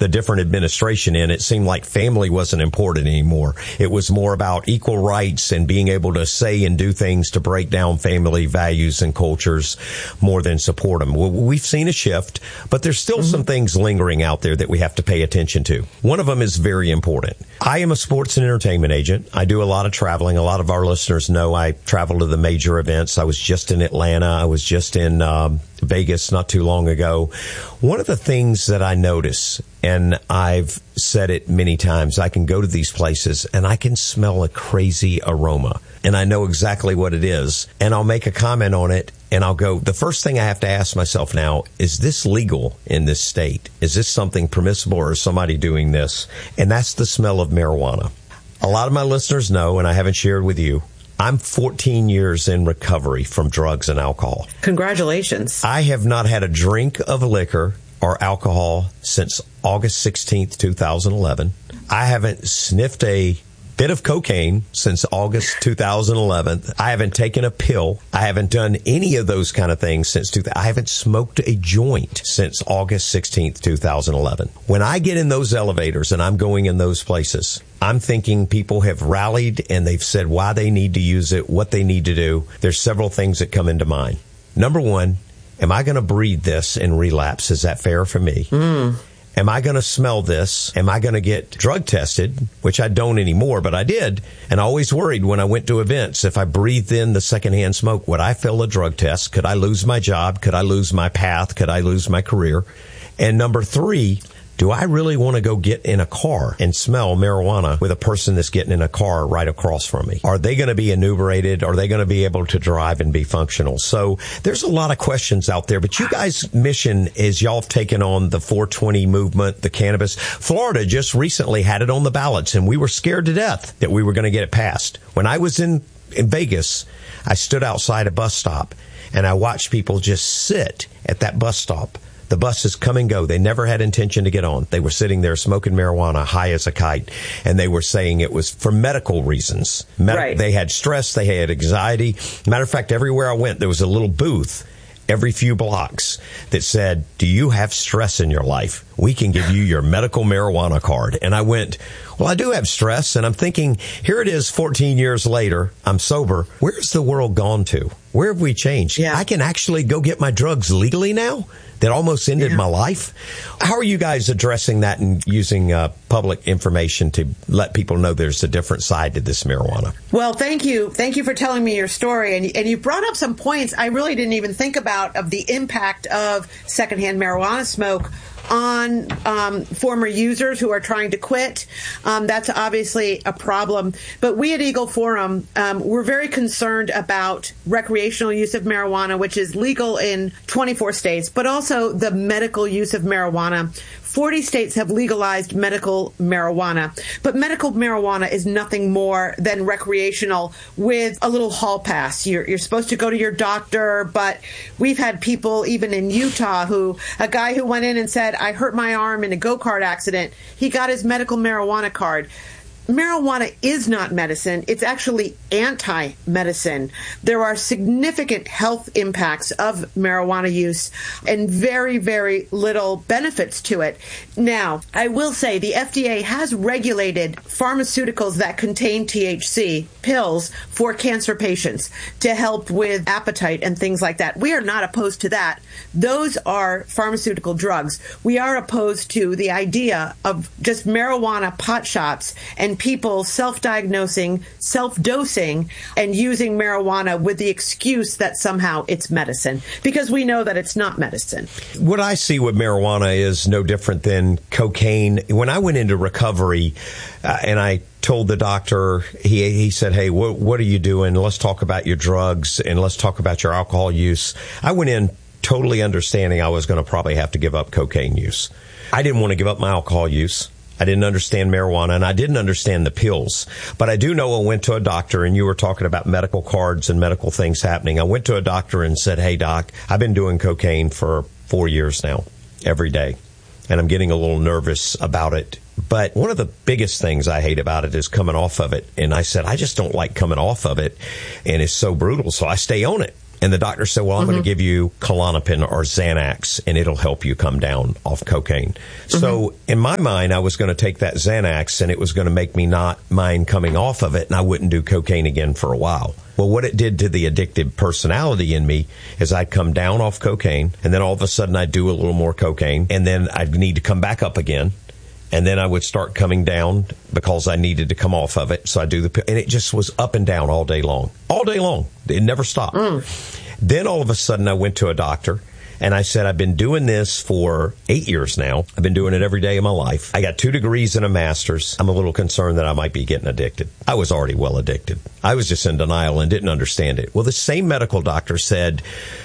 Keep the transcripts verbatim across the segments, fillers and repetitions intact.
the different administration in, it seemed like family wasn't important anymore. It was more about equal rights and being able to say and do things to break down family values and cultures more than support them. Well, we've seen a shift, but there's still mm-hmm. some things lingering out there that we have to pay attention to. One of them is very important. I am a sports and entertainment agent. I do a lot of traveling. A lot of our listeners know I travel to the major events. I was just in Atlanta. I was just in um, Vegas not too long ago. One of the things that I notice, and I've said it many times, I can go to these places and I can smell a crazy aroma. And I know exactly what it is. And I'll make a comment on it. And I'll go, the first thing I have to ask myself now, is this legal in this state? Is this something permissible, or is somebody doing this? And that's the smell of marijuana. A lot of my listeners know, and I haven't shared with you, I'm fourteen years in recovery from drugs and alcohol. Congratulations. I have not had a drink of liquor or alcohol since August sixteenth, twenty eleven. I haven't sniffed a bit of cocaine since August two thousand eleven. I haven't taken a pill. I haven't done any of those kind of things since two thousand. I haven't smoked a joint since August sixteenth, twenty eleven. When I get in those elevators and I'm going in those places, I'm thinking people have rallied and they've said why they need to use it, what they need to do. There's several things that come into mind. Number one, am I going to breathe this and relapse? Is that fair for me? Mm. Am I going to smell this? Am I going to get drug tested? Which I don't anymore, but I did. And I always worried when I went to events, if I breathed in the secondhand smoke, would I fail a drug test? Could I lose my job? Could I lose my path? Could I lose my career? And number three, do I really want to go get in a car and smell marijuana with a person that's getting in a car right across from me? Are they going to be inebriated? Are they going to be able to drive and be functional? So there's a lot of questions out there, but you guys' mission is y'all have taken on the four twenty movement, the cannabis. Florida just recently had it on the ballots, and we were scared to death that we were going to get it passed. When I was in, in Vegas, I stood outside a bus stop, and I watched people just sit at that bus stop. The buses come and go. They never had intention to get on. They were sitting there smoking marijuana, high as a kite, and they were saying it was for medical reasons. Medi- right. They had stress. They had anxiety. Matter of fact, everywhere I went, there was a little booth every few blocks that said, do you have stress in your life? We can give you your medical marijuana card. And I went, well, I do have stress. And I'm thinking, here it is fourteen years later. I'm sober. Where's the world gone to? Where have we changed? Yeah. I can actually go get my drugs legally now? That almost ended yeah. my life. How are you guys addressing that and using uh, public information to let people know there's a different side to this marijuana? Well, thank you. Thank you for telling me your story. And, and you brought up some points I really didn't even think about of the impact of secondhand marijuana smoke on um, former users who are trying to quit. Um, that's obviously a problem. But we at Eagle Forum, um, we're very concerned about recreational use of marijuana, which is legal in twenty-four states, but also the medical use of marijuana. forty states have legalized medical marijuana, but medical marijuana is nothing more than recreational with a little hall pass. You're, you're supposed to go to your doctor, but we've had people even in Utah who, a guy who went in and said, I hurt my arm in a go-kart accident. He got his medical marijuana card. Marijuana is not medicine. It's actually anti-medicine. There are significant health impacts of marijuana use and very, very little benefits to it. Now, I will say the F D A has regulated pharmaceuticals that contain T H C pills for cancer patients to help with appetite and things like that. We are not opposed to that. Those are pharmaceutical drugs. We are opposed to the idea of just marijuana pot shops and people self-diagnosing, self-dosing, and using marijuana with the excuse that somehow it's medicine, because we know that it's not medicine. What I see with marijuana is no different than cocaine. When I went into recovery uh, and I told the doctor, he he said, hey, what, what are you doing? Let's talk about your drugs and let's talk about your alcohol use. I went in totally understanding I was going to probably have to give up cocaine use. I didn't want to give up my alcohol use. I didn't understand marijuana, and I didn't understand the pills. But I do know I went to a doctor, and you were talking about medical cards and medical things happening. I went to a doctor and said, hey, doc, I've been doing cocaine for four years now, every day, and I'm getting a little nervous about it. But one of the biggest things I hate about it is coming off of it. And I said, I just don't like coming off of it, and it's so brutal, so I stay on it. And the doctor said, well, I'm mm-hmm. going to give you Klonopin or Xanax, and it'll help you come down off cocaine. Mm-hmm. So in my mind, I was going to take that Xanax, and it was going to make me not mind coming off of it, and I wouldn't do cocaine again for a while. Well, what it did to the addictive personality in me is I'd come down off cocaine, and then all of a sudden I'd do a little more cocaine, and then I'd need to come back up again. And then I would start coming down because I needed to come off of it. So I do the, and it just was up and down all day long, all day long. It never stopped. Mm. Then all of a sudden I went to a doctor and I said, I've been doing this for eight years now. I've been doing it every day of my life. I got two degrees and a master's. I'm a little concerned that I might be getting addicted. I was already well addicted. I was just in denial and didn't understand it. Well, the same medical doctor said,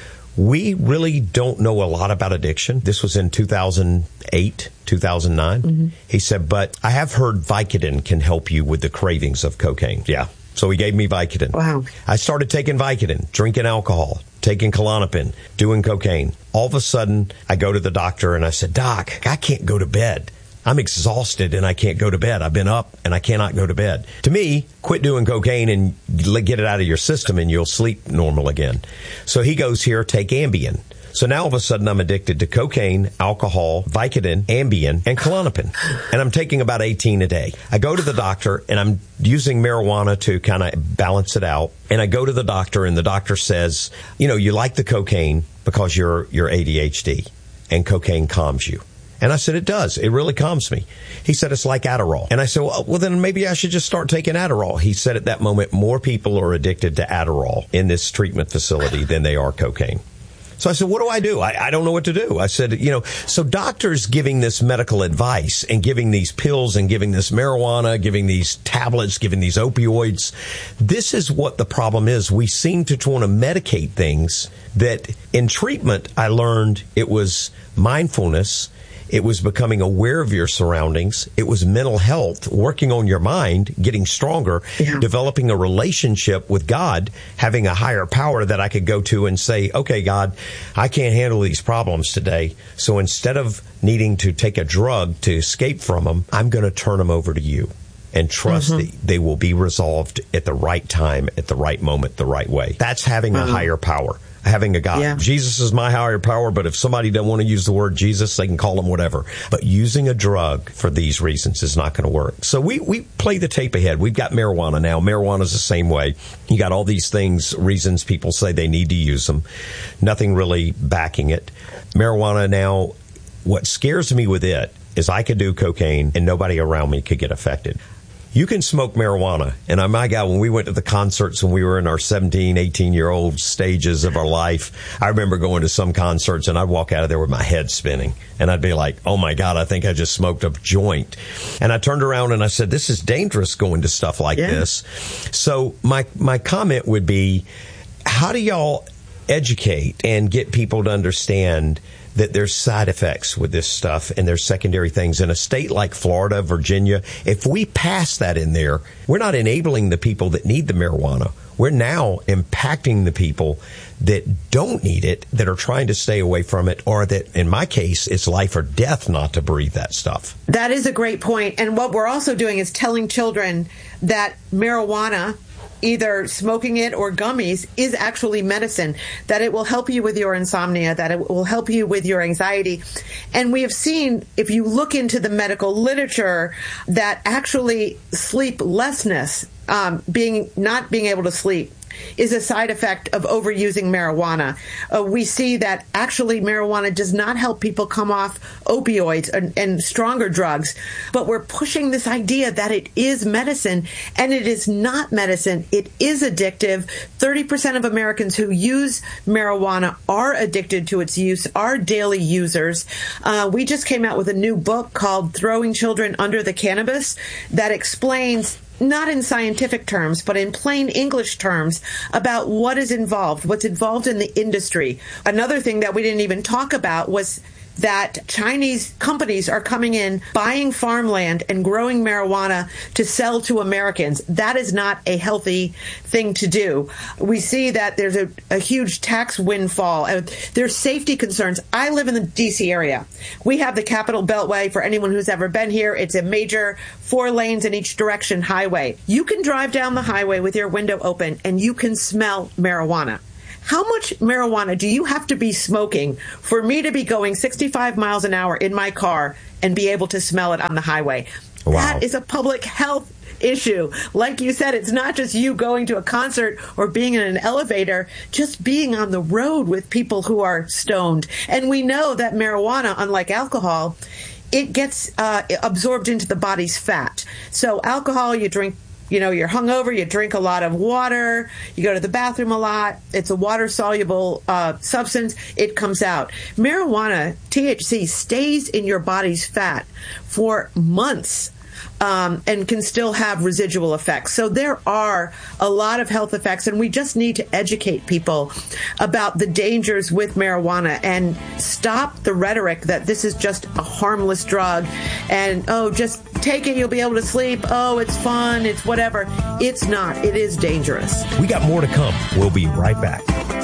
we really don't know a lot about addiction. This was in two thousand eight, two thousand nine. Mm-hmm. He said, but I have heard Vicodin can help you with the cravings of cocaine. Yeah. So he gave me Vicodin. Wow. I started taking Vicodin, drinking alcohol, taking Klonopin, doing cocaine. All of a sudden, I go to the doctor and I said, Doc, I can't go to bed. I'm exhausted and I can't go to bed. I've been up and I cannot go to bed. To me, quit doing cocaine and get it out of your system and you'll sleep normal again. So he goes, here, take Ambien. So now all of a sudden I'm addicted to cocaine, alcohol, Vicodin, Ambien, and Klonopin. And I'm taking about eighteen a day. I go to the doctor and I'm using marijuana to kind of balance it out. And I go to the doctor and the doctor says, you know, you like the cocaine because you're, you're A D H D and cocaine calms you. And I said, it does. It really calms me. He said, it's like Adderall. And I said, well, well, then maybe I should just start taking Adderall. He said at that moment, more people are addicted to Adderall in this treatment facility than they are cocaine. So I said, what do I do? I, I don't know what to do. I said, you know, so doctors giving this medical advice and giving these pills and giving this marijuana, giving these tablets, giving these opioids, this is what the problem is. We seem to want to medicate things that in treatment, I learned it was mindfulness. It was becoming aware of your surroundings. It was mental health, working on your mind, getting stronger, yeah. developing a relationship with God, having a higher power that I could go to and say, okay, God, I can't handle these problems today. So instead of needing to take a drug to escape from them, I'm going to turn them over to you and trust mm-hmm. that they will be resolved at the right time, at the right moment, the right way. That's having mm-hmm. a higher power. Having a God. Yeah. Jesus is my higher power, but if somebody doesn't want to use the word Jesus, they can call him whatever. But using a drug for these reasons is not going to work. So we, we play the tape ahead. We've got marijuana now. Marijuana is the same way. You got all these things, reasons people say they need to use them. Nothing really backing it. Marijuana now, what scares me with it is I could do cocaine and nobody around me could get affected. You can smoke marijuana. And oh my God, when we went to the concerts when we were in our seventeen, eighteen-year-old stages of our life, I remember going to some concerts and I'd walk out of there with my head spinning. And I'd be like, oh my God, I think I just smoked a joint. And I turned around and I said, this is dangerous going to stuff like yeah. this. So my my comment would be, how do y'all educate and get people to understand that there's side effects with this stuff and there's secondary things. In a state like Florida, Virginia, if we pass that in there, we're not enabling the people that need the marijuana. We're now impacting the people that don't need it, that are trying to stay away from it, or that, in my case, it's life or death not to breathe that stuff. That is a great point. And what we're also doing is telling children that marijuana, either smoking it or gummies, is actually medicine, that it will help you with your insomnia, that it will help you with your anxiety. And we have seen, if you look into the medical literature, that actually sleeplessness, um, being not being able to sleep, is a side effect of overusing marijuana. Uh, we see that actually marijuana does not help people come off opioids and, and stronger drugs, but we're pushing this idea that it is medicine, and it is not medicine. It is addictive. thirty percent of Americans who use marijuana are addicted to its use, are daily users. Uh, we just came out with a new book called Throwing Children Under the Cannabis that explains, not in scientific terms, but in plain English terms, about what is involved, what's involved in the industry. Another thing that we didn't even talk about was that Chinese companies are coming in, buying farmland and growing marijuana to sell to Americans. That is not a healthy thing to do. We see that there's a, a huge tax windfall. There's safety concerns. I live in the D C area. We have the Capitol Beltway. For anyone who's ever been here, it's a major four lanes in each direction highway. You can drive down the highway with your window open and you can smell marijuana. how much marijuana do you have to be smoking for me to be going sixty-five miles an hour in my car and be able to smell it on the highway? Wow. That is a public health issue. Like you said, it's not just you going to a concert or being in an elevator, just being on the road with people who are stoned. And we know that marijuana, unlike alcohol, it gets uh, absorbed into the body's fat. So alcohol, you drink, you know, you're hungover, you drink a lot of water, you go to the bathroom a lot, it's a water-soluble uh, substance, it comes out. Marijuana, T H C, stays in your body's fat for months. Um, and can still have residual effects. So there are a lot of health effects, and we just need to educate people about the dangers with marijuana and stop the rhetoric that this is just a harmless drug and, oh, just take it, you'll be able to sleep. Oh, it's fun, it's whatever. It's not. It is dangerous. We got more to come. We'll be right back.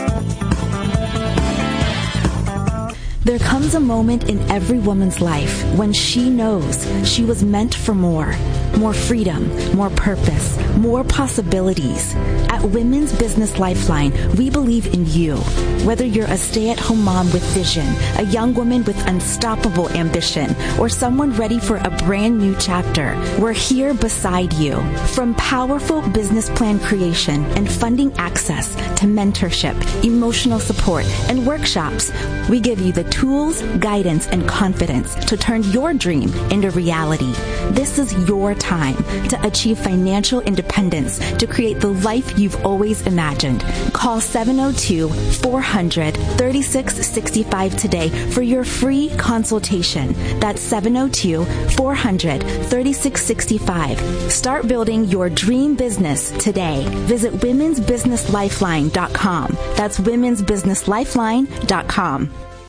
There comes a moment in every woman's life when she knows she was meant for more. More freedom, more purpose, more possibilities. At Women's Business Lifeline, we believe in you. Whether you're a stay-at-home mom with vision, a young woman with unstoppable ambition, or someone ready for a brand new chapter, we're here beside you. From powerful business plan creation and funding access to mentorship, emotional support, and workshops, we give you the tools, guidance, and confidence to turn your dream into reality. This is your time to achieve financial independence to create the life you've always imagined. Call seven oh two, four hundred, thirty-six sixty-five today for your free consultation. That's seven oh two, four hundred, thirty-six sixty-five. Start building your dream business today. Visit womens business lifeline dot com. That's womens business lifeline dot com.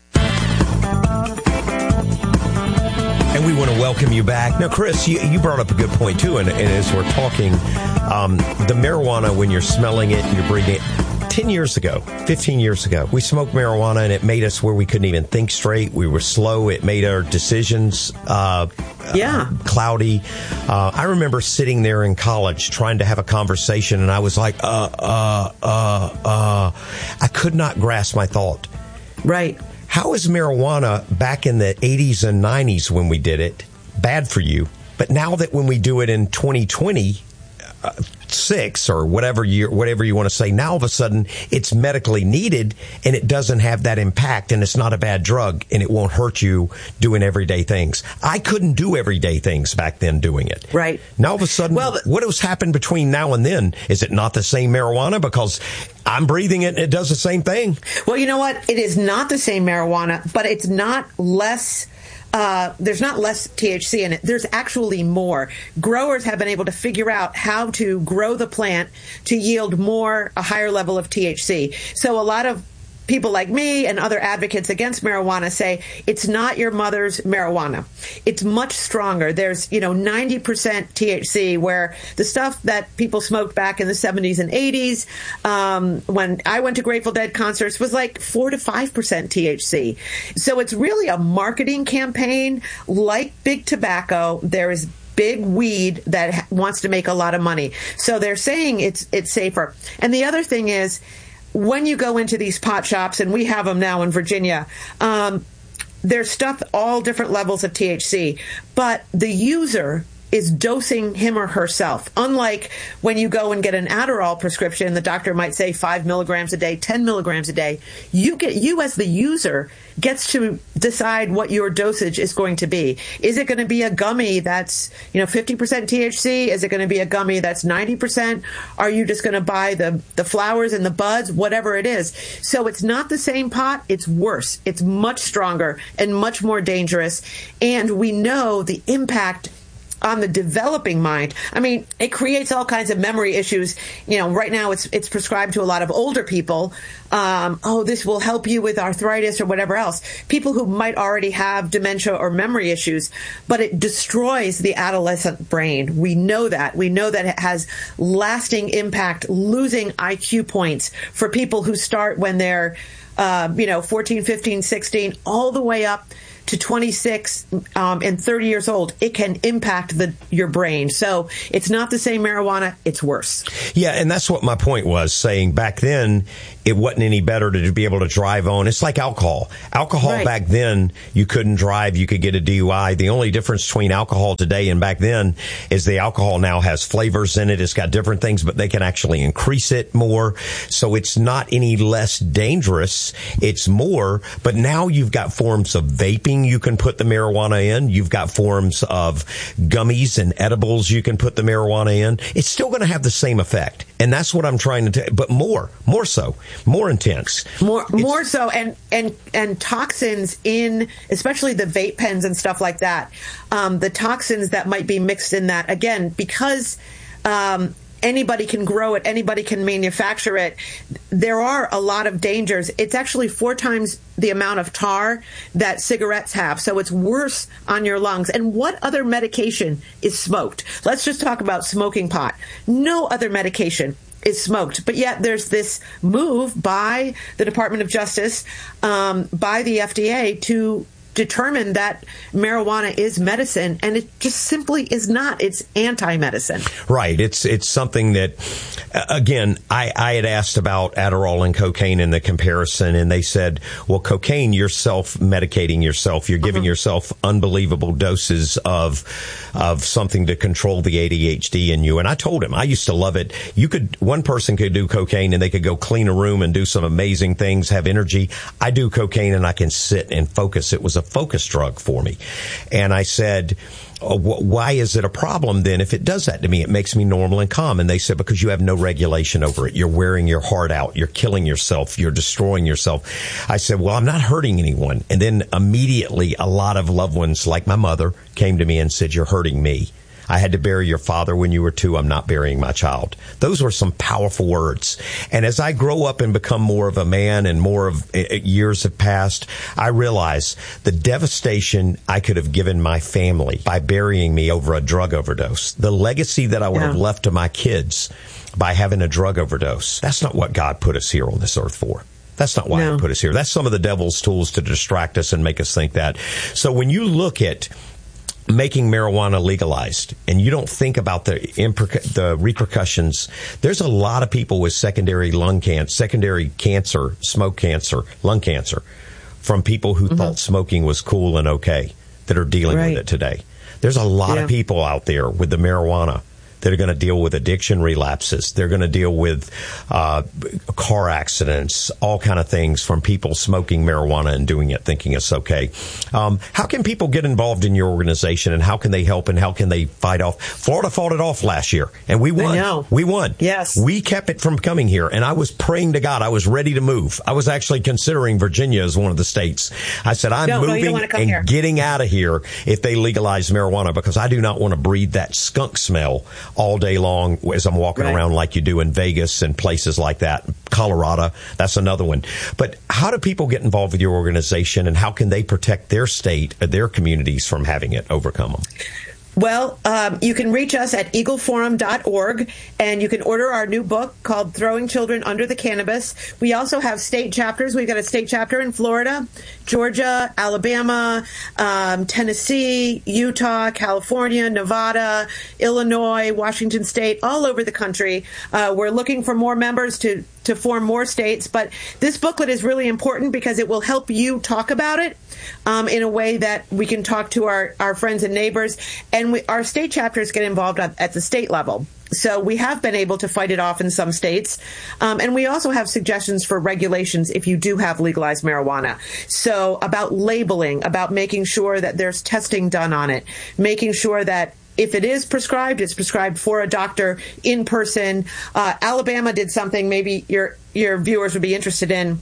And we want to welcome you back. Now, Chris, you, you brought up a good point, too. And, and as we're talking, um, the marijuana, when you're smelling it, you're breathing it. ten years ago, fifteen years ago, we smoked marijuana, and it made us where we couldn't even think straight. We were slow. It made our decisions uh, yeah. uh, cloudy. Uh, I remember sitting there in college trying to have a conversation, and I was like, uh, uh, uh, uh. I could not grasp my thought. Right. How is marijuana back in the eighties and nineties when we did it bad for you? But now that when we do it in twenty twenty-six or whatever year, whatever you want to say, now all of a sudden it's medically needed and it doesn't have that impact and it's not a bad drug and it won't hurt you doing everyday things. I couldn't do everyday things back then doing it. Right. Now all of a sudden, well, what has happened between now and then? Is it not the same marijuana? Because I'm breathing it and it does the same thing. Well, you know what? It is not the same marijuana, but it's not less. Uh, there's not less T H C in it. There's actually more. Growers have been able to figure out how to grow the plant to yield more, a higher level of T H C. So a lot of people like me and other advocates against marijuana say it's not your mother's marijuana. It's much stronger. There's, you know, ninety percent T H C, where the stuff that people smoked back in the seventies and eighties, um, when I went to Grateful Dead concerts, was like four to five percent T H C. So it's really a marketing campaign like big tobacco. There is big weed that wants to make a lot of money. So they're saying it's it's safer. And the other thing is, when you go into these pot shops, and we have them now in Virginia, um, there's stuff, all different levels of T H C, but the user is dosing him or herself. Unlike when you go and get an Adderall prescription, the doctor might say five milligrams a day, ten milligrams a day. You get, you as the user gets to decide what your dosage is going to be. Is it going to be a gummy that's, you know, fifty percent T H C? Is it going to be a gummy that's ninety percent? Are you just going to buy the, the flowers and the buds? Whatever it is. So it's not the same pot. It's worse. It's much stronger and much more dangerous. And we know the impact on the developing mind. I mean, it creates all kinds of memory issues. You know, right now it's it's prescribed to a lot of older people. Um, oh, this will help you with arthritis or whatever else. People who might already have dementia or memory issues, but it destroys the adolescent brain. We know that. We know that it has lasting impact, losing I Q points for people who start when they're, uh, you know, fourteen, fifteen, sixteen, all the way up to twenty-six um, and thirty years old. It can impact the your brain. So it's not the same marijuana. It's worse. Yeah, and that's what my point was, saying back then, it wasn't any better to be able to drive on. It's like alcohol. Alcohol right. back then, you couldn't drive, you could get a D U I. The only difference between alcohol today and back then is the alcohol now has flavors in it. It's got different things, but they can actually increase it more. So it's not any less dangerous. It's more, but now you've got forms of vaping you can put the marijuana in. You've got forms of gummies and edibles you can put the marijuana in. It's still going to have the same effect. And that's what I'm trying to tell, but more, more so, more intense. More, it's, more so, and, and, and toxins in, especially the vape pens and stuff like that, um, the toxins that might be mixed in that, again, because, um, anybody can grow it, anybody can manufacture it. There are a lot of dangers. It's actually four times the amount of tar that cigarettes have. So it's worse on your lungs. And what other medication is smoked? Let's just talk about smoking pot. No other medication is smoked. But yet there's this move by the Department of Justice, um, by the F D A to determine that marijuana is medicine, and it just simply is not. It's anti-medicine. Right. It's it's something that, uh, again, I, I had asked about Adderall and cocaine in the comparison, and they said, well, cocaine, you're self-medicating yourself. You're giving uh-huh. yourself unbelievable doses of of something to control the A D H D in you. And I told him, I used to love it. You could, one person could do cocaine and they could go clean a room and do some amazing things, have energy. I do cocaine and I can sit and focus. It was a focus drug for me. And I said, oh, wh- why is it a problem then if it does that to me? It makes me normal and calm. And they said, because you have no regulation over it. You're wearing your heart out. You're killing yourself. You're destroying yourself. I said, well, I'm not hurting anyone. And then immediately a lot of loved ones, like my mother, came to me and said, you're hurting me. I had to bury your father when you were two. I'm not burying my child. Those were some powerful words. And as I grow up and become more of a man and more of uh, years have passed, I realize the devastation I could have given my family by burying me over a drug overdose, the legacy that I would yeah. have left to my kids by having a drug overdose. That's not what God put us here on this earth for. That's not why no. He put us here. That's some of the devil's tools to distract us and make us think that. So when you look at making marijuana legalized, and you don't think about the imper- the repercussions. There's a lot of people with secondary lung cancer, secondary cancer, smoke cancer, lung cancer, from people who mm-hmm. thought smoking was cool and okay that are dealing right. with it today. There's a lot yeah. of people out there with the marijuana that are going to deal with addiction relapses. They're going to deal with uh, car accidents, all kind of things from people smoking marijuana and doing it, thinking it's okay. Um, how can people get involved in your organization, and how can they help, and how can they fight off? Florida fought it off last year, and we won. I know. We won. Yes. We kept it from coming here, and I was praying to God. I was ready to move. I was actually considering Virginia as one of the states. I said, I'm no, moving no, and here. getting out of here if they legalize marijuana, because I do not want to breathe that skunk smell all day long as I'm walking right. around like you do in Vegas and places like that. Colorado, that's another one. But how do people get involved with your organization, and how can they protect their state, their communities from having it overcome them? Well, um, you can reach us at eagle forum dot org, and you can order our new book called Throwing Children Under the Cannabis. We also have state chapters. We've got a state chapter in Florida, Georgia, Alabama, um, Tennessee, Utah, California, Nevada, Illinois, Washington State, all over the country. Uh, we're looking for more members to to form more states. But this booklet is really important because it will help you talk about it um, in a way that we can talk to our, our friends and neighbors. And we, our state chapters get involved at, at the state level. So we have been able to fight it off in some states. Um, and we also have suggestions for regulations if you do have legalized marijuana. So about labeling, about making sure that there's testing done on it, making sure that if it is prescribed, it's prescribed for a doctor in person. Uh, Alabama did something maybe your your viewers would be interested in.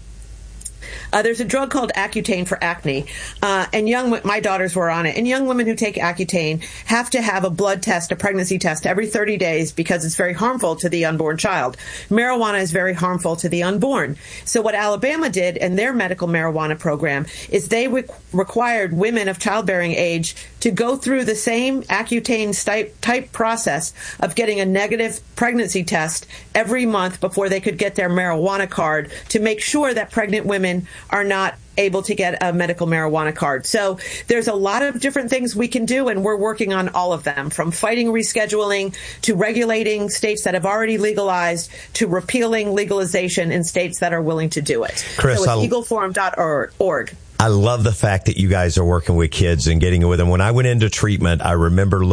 Uh, there's a drug called Accutane for acne, uh, and young my daughters were on it. And young women who take Accutane have to have a blood test, a pregnancy test, every thirty days because it's very harmful to the unborn child. Marijuana is very harmful to the unborn. So what Alabama did in their medical marijuana program is they re- required women of childbearing age to go through the same Accutane type, type process of getting a negative pregnancy test every month before they could get their marijuana card, to make sure that pregnant women are not able to get a medical marijuana card. So there's a lot of different things we can do, and we're working on all of them, from fighting rescheduling to regulating states that have already legalized to repealing legalization in states that are willing to do it. Chris, so it's I'll- eagle forum dot org. I love the fact that you guys are working with kids and getting with them. When I went into treatment, I remember